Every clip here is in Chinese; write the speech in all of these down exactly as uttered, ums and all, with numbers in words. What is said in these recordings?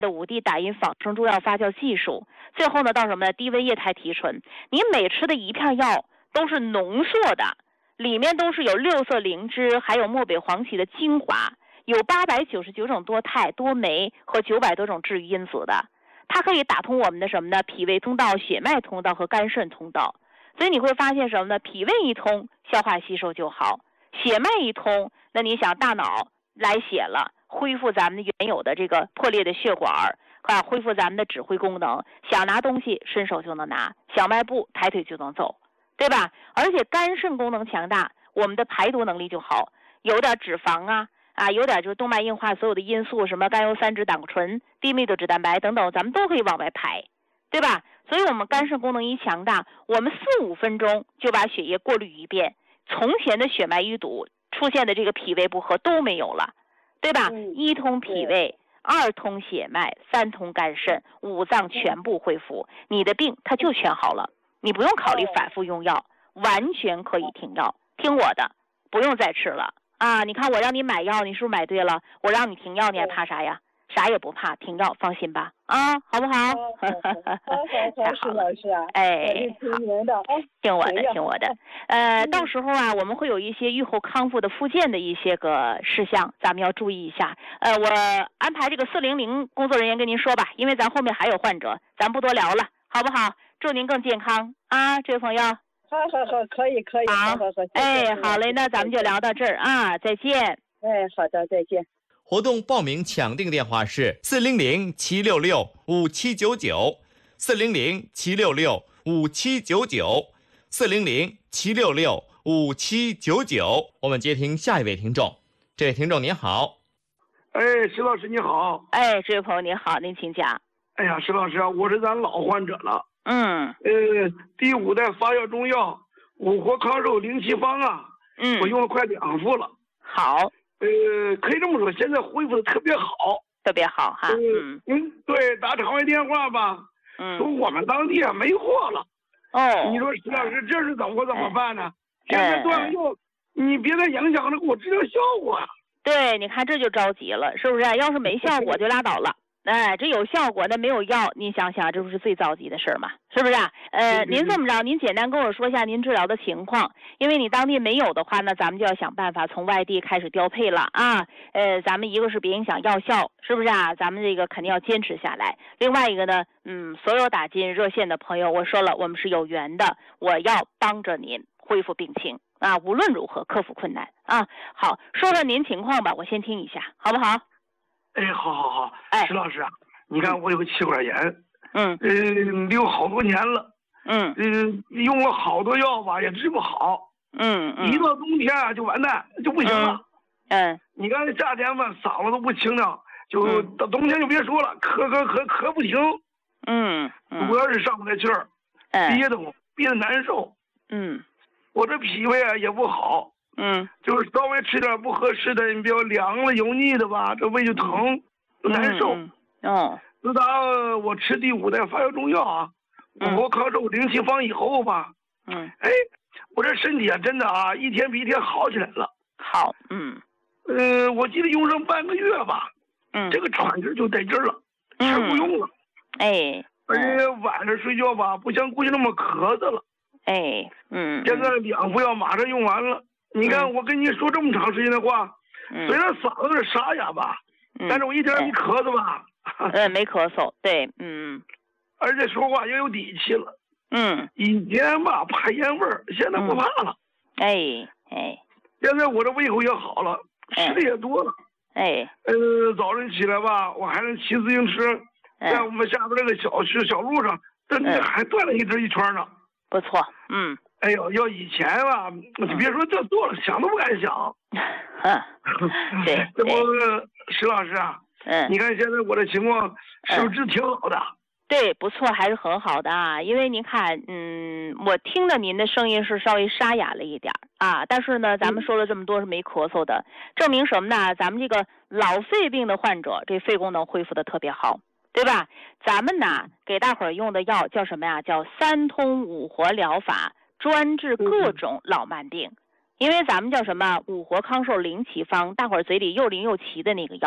的五 D 打印仿生中药发酵技术，最后呢到什么呢？低温液态提纯。你每吃的一片药都是浓缩的，里面都是有六色灵芝，还有漠北黄芪的精华，有八百九十九种多肽、多酶和九百多种治愈因子的。它可以打通我们的什么呢？脾胃通道、血脉通道和肝肾通道。所以你会发现什么呢？脾胃一通，消化吸收就好；血脉一通，那你想大脑来血了，恢复咱们原有的这个破裂的血管啊，恢复咱们的指挥功能，想拿东西伸手就能拿，小迈步抬腿就能走，对吧？而且肝肾功能强大，我们的排毒能力就好，有点脂肪啊啊，有点就是动脉硬化所有的因素，什么甘油三酯、胆固醇、低密度脂蛋白等等，咱们都可以往外排，对吧？所以我们肝肾功能一强大，我们四五分钟就把血液过滤一遍，从前的血脉淤堵出现的这个脾胃不和都没有了，对吧？ 嗯、 一通脾胃，二通血脉，三通肝肾，五脏全部恢复，你的病它就全好了，你不用考虑反复用药，完全可以停药，听我的，不用再吃了啊！你看我让你买药，你是不是买对了？我让你停药，你还怕啥呀？啥也不怕，停药，放心吧，啊，好不好？ 好好好，石老师啊， 哎， 听您的， 听我的，听我的。呃，到时候啊，我们会有一些愈后康复的复健的一些个事项，咱们要注意一下。呃，我安排这个四零零工作人员跟您说吧，因为咱后面还有患者，咱不多聊了，好不好？祝您更健康啊，这位朋友。 好好好，可以可以，好好好， 哎，好嘞，那咱们就聊到这儿啊，再见。 哎，好的，再见。 活动报名抢订电话是四零零七六六五七九九，四零零七六六五七九九，四零零七六六五七九九。我们接听下一位听众，这位听众您好。 哎，石老师你好。 哎，这位朋友您好，您请讲。 哎呀，石老师啊，我是咱老患者了。 嗯。 呃，第五代发药中药五活康寿灵奇方啊， 嗯， 我用了快两副了。 好。 呃，可以这么说，现在恢复的特别好， 特别好哈。 嗯嗯，对，打长途电话吧， 嗯， 说我们当地啊没货了。 哦， 你说石老师这是怎么怎么办呢？现在断了药，你别再影响了，给我治疗效果啊。 对，你看这就着急了，是不是？要是没效果就拉倒了。哎，这有效果，那没有药，您想想，这不是最着急的事儿吗？是不是？呃，您这么着，您简单跟我说一下您治疗的情况，因为你当地没有的话呢，咱们就要想办法从外地开始调配了啊。呃，咱们一个是别影响药效，是不是啊？咱们这个肯定要坚持下来。另外一个呢，嗯，所有打进热线的朋友，我说了，我们是有缘的，我要帮着您恢复病情啊，无论如何克服困难啊。好，说说您情况吧，我先听一下，好不好？ 哎，好好好， 哎， 石老师啊，你看我有个气管炎， 嗯， 呃，流好多年了， 嗯， 嗯、呃，用了好多药吧，也治不好， 嗯嗯， 一到冬天啊就完蛋，就不行了， 嗯，嗯你看夏天嘛，嗓子都不清亮，就到冬天就别说了，咳咳咳咳不停， 嗯嗯， 主要是上不来气儿， 嗯， 憋得慌，憋得难受， 嗯， 我这脾胃啊也不好。 嗯， 就是稍微吃点不合适的，你比如凉了、油腻的吧，这胃就疼，就难受。 嗯，哦， 自打我吃第五代发药中药啊，五活康寿灵奇方以后吧， 嗯， 哎，我这身体啊，真的啊，一天比一天好起来了。 好，嗯， 呃，我记得用上半个月吧， 嗯， 这个喘气就得劲儿了，全不用了。 哎， 而且晚上睡觉吧，不像过去那么咳嗽了。 哎，嗯， 现在两副药马上用完了。你看，我跟你说这么长时间的话， 嗯、 虽然嗓子是沙哑吧， 嗯、 但是我一点也没咳嗽吧。 嗯，没咳嗽，对，嗯， 而且说话也有底气了。 嗯， 以前吧怕烟味儿，现在不怕了。 嗯、哎哎， 现在我这胃口也好了，吃的也多了。 哎， 呃，早晨起来吧，我还能骑自行车， 哎、 在我们下边这个小区小路上，这这还转了一直一圈呢。 不错，嗯。 哎呦，要以前吧，你别说这做了，想都不敢想。 嗯，对， 这不，石老师啊， 嗯， 你看现在我的情况是不是挺好的？ 嗯、对，不错，还是很好的啊。因为您看，嗯，我听了您的声音是稍微沙哑了一点啊，但是呢，咱们说了这么多是没咳嗽的，证明什么呢？咱们这个老肺病的患者，这肺功能恢复的特别好。对吧？咱们呢给大伙儿用的药叫什么呀？叫三通五活疗法，专治各种老慢病。因为咱们叫什么五活康寿灵奇方，大伙儿嘴里又灵又奇的那个药，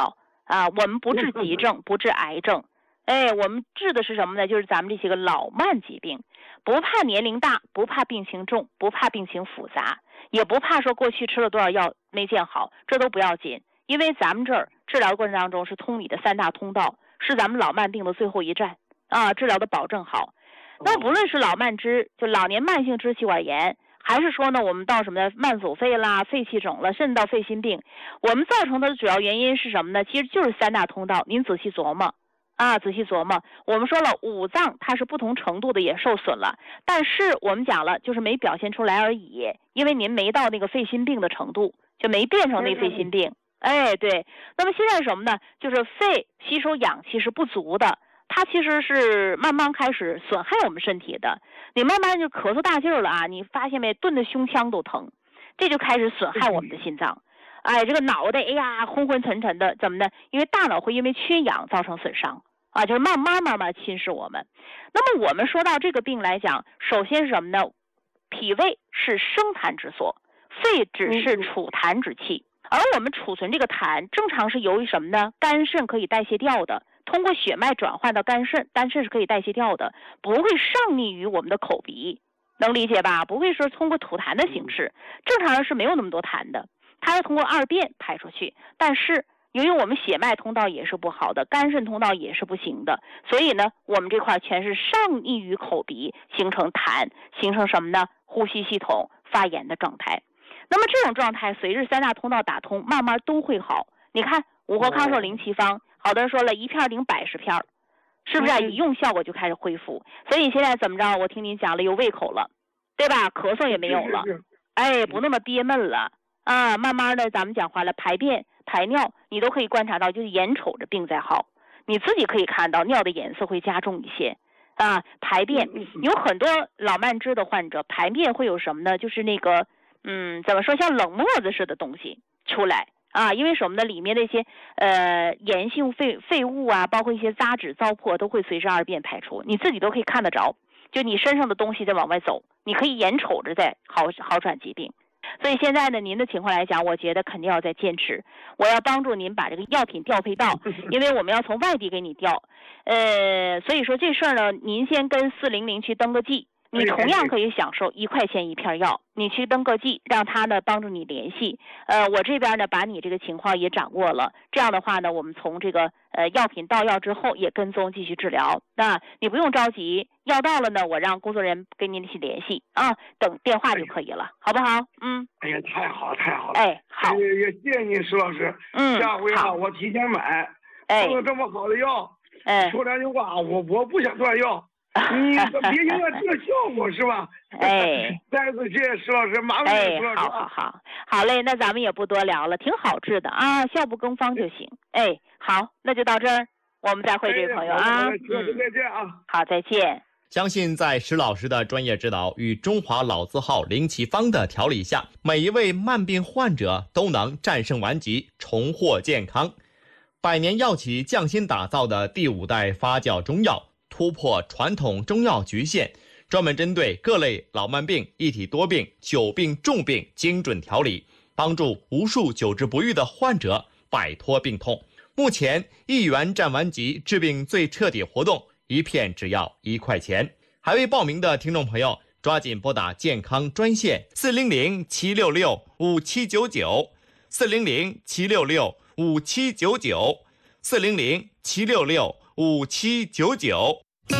啊，我们不治急症，不治癌症，哎，我们治的是什么呢？就是咱们这些个老慢疾病，不怕年龄大，不怕病情重，不怕病情复杂，也不怕说过去吃了多少药没见好，这都不要紧，因为咱们这儿治疗过程当中是通你的三大通道，是咱们老慢病的最后一站啊，治疗的保证好。那不论是老慢支，就老年慢性支气管炎，还是说呢，我们到什么呢？慢阻肺啦、肺气肿了，甚至到肺心病，我们造成的主要原因是什么呢？其实就是三大通道。您仔细琢磨啊，仔细琢磨。我们说了，五脏它是不同程度的也受损了，但是我们讲了，就是没表现出来而已，因为您没到那个肺心病的程度，就没变成那肺心病。哎，对。那么现在什么呢？就是肺吸收氧气是不足的。它其实是慢慢开始损害我们身体的，你慢慢就咳嗽大劲儿了啊，你发现没？顿的胸腔都疼，这就开始损害我们的心脏。哎，这个脑袋，哎呀，昏昏沉沉的，怎么呢？因为大脑会因为缺氧造成损伤啊，就是慢慢慢慢侵蚀我们。那么我们说到这个病来讲，首先是什么呢？脾胃是生痰之所，肺只是储痰之器，而我们储存这个痰，正常是由于什么呢？肝肾可以代谢掉的。通过血脉转换到肝肾，肝肾是可以代谢掉的，不会上逆于我们的口鼻，能理解吧？不会说通过吐痰的形式，正常人是没有那么多痰的，它要通过二便排出去。但是由于我们血脉通道也是不好的，肝肾通道也是不行的，所以呢，我们这块全是上逆于口鼻，形成痰，形成什么呢？呼吸系统发炎的状态。那么这种状态随着三大通道打通，慢慢都会好。你看五活康寿灵奇方。好多人说了一片顶百十片，是不是啊？一用效果就开始恢复。所以现在怎么着？我听您讲了，有胃口了，对吧？咳嗽也没有了，哎，不那么憋闷了啊。慢慢的，咱们讲话了，排便、排尿，你都可以观察到，就是眼瞅着病在好，你自己可以看到尿的颜色会加重一些啊。排便有很多老慢支的患者，排便会有什么呢？就是那个，嗯，怎么说，像冷沫子似的东西出来。啊，因为什么呢？里面的一些呃炎性废废物啊，包括一些杂质糟粕，都会随着二便排出，你自己都可以看得着。就你身上的东西在往外走，你可以眼瞅着在好好转疾病。所以现在呢，您的情况来讲，我觉得肯定要再坚持。我要帮助您把这个药品调配到，因为我们要从外地给你调。呃，所以说这事儿呢，您先跟四零零去登个记。你同样可以享受一块钱一片药，你去登个记，让他呢帮助你联系。呃，我这边呢把你这个情况也掌握了，这样的话呢，我们从这个呃药品到药之后也跟踪继续治疗。那你不用着急，药到了呢，我让工作人员跟您去联系啊，等电话就可以了，好不好？嗯。 哎呀，太好了，太好了。 哎，好。 也也谢谢您，石老师。 嗯。 下回啊，我提前买。 哎。 送了这么好的药。 哎。 说两句话，我我不想断药。你别影响这个效果是吧？ 哎， 再次谢谢石老师，麻烦石老师。 哎，好好好，好嘞，那咱们也不多聊了，挺好治的啊，效不更方就行。哎，好，那就到这儿，我们再会，这位朋友啊。 嗯，再见啊。 好，再见。 相信在石老师的专业指导与中华老字号灵奇方的调理下，每一位慢病患者都能战胜顽疾，重获健康。百年药企匠心打造的第五代发酵中药。突破传统中药局限，专门针对各类老慢病、一体多病、久病重病精准调理，帮助无数久治不愈的患者摆脱病痛。目前一元战顽疾治病最彻底活动，一片只要一块钱。还未报名的听众朋友，抓紧拨打健康专线四零零七六六五七九九，四零零七六六五七九九，四零零七六六五七九九。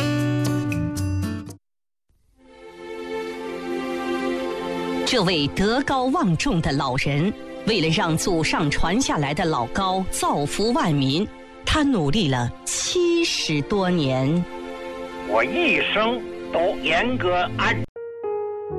这位德高望重的老人，为了让祖上传下来的老高造福万民，他努力了七十多年。 我一生都严格按